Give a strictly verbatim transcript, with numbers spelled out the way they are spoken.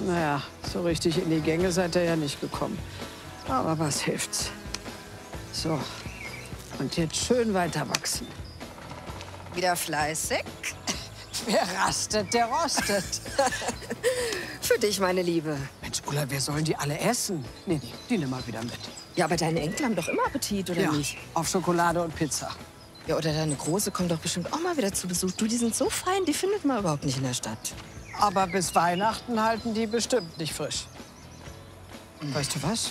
Naja, so richtig in die Gänge seid ihr ja nicht gekommen. Aber was hilft's? So, und jetzt schön weiter wachsen. Wieder fleißig? Wer rastet, der rostet. Für dich, meine Liebe. Mensch, Ulla, wir sollen die alle essen. Nee, nee, die nimm mal wieder mit. Ja, aber deine Enkel haben doch immer Appetit, oder Ja, nicht? auf Schokolade und Pizza. Ja, oder deine Große kommt doch bestimmt auch mal wieder zu Besuch. Du, die sind so fein, die findet man überhaupt nicht in der Stadt. Aber bis Weihnachten halten die bestimmt nicht frisch. Weißt du was?